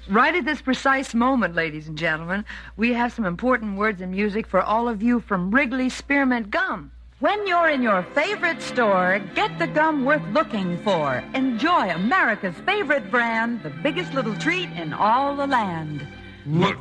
Right at this precise moment, ladies and gentlemen, we have some important words and music for all of you from Wrigley Spearmint Gum. When you're in your favorite store, get the gum worth looking for. Enjoy America's favorite brand, the biggest little treat in all the land. Look